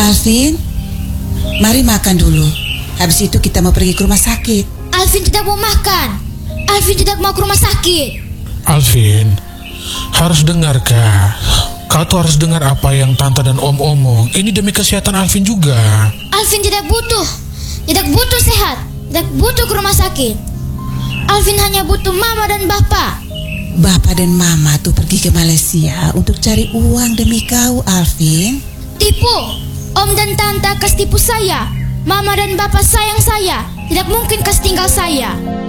Alvin, mari makan dulu. Habis itu kita mau pergi ke rumah sakit. Alvin tidak mau makan. Alvin tidak mau ke rumah sakit. Alvin, harus dengar kak. Kau tuh harus dengar apa yang tante dan om omong. Ini demi kesehatan Alvin juga. Alvin tidak butuh sehat, tidak butuh ke rumah sakit. Alvin hanya butuh mama dan bapak. Bapak dan mama tuh pergi ke Malaysia untuk cari uang demi kau, Alvin. Tipu. Om dan tante kas tipu saya. Mama dan bapak sayang saya. Tidak mungkin kas tinggal saya.